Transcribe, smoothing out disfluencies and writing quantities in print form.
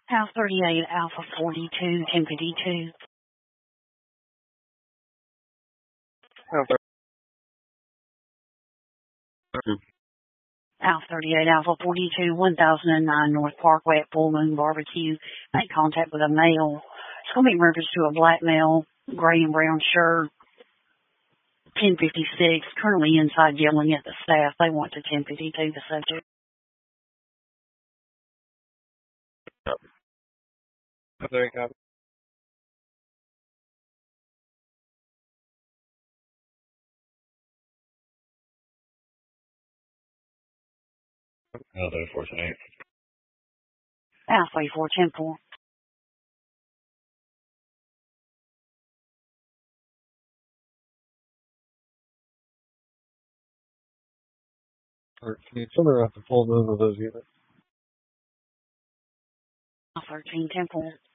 House 38, Alpha 42, 1052. House 38, Alpha 42, 1009 North Parkway at Full Moon Barbecue. Make contact with a male. It's going to be in reference to a black male, gray and brown shirt. 1056, currently inside yelling at the staff. They want to 1052 the subject. Very copy. Another 428. House 34, 104. Can you tell me about the full moon of those units? House 13, 104.